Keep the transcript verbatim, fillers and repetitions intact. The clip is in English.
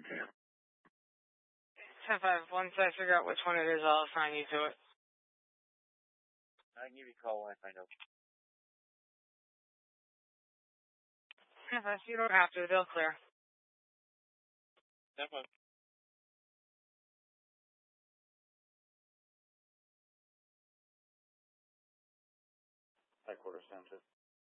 ten five, once I figure out which one it is, I'll assign you to it. I can give you a call when I find out. ten five, you don't have to. They'll clear. ten five. Headquarters Center.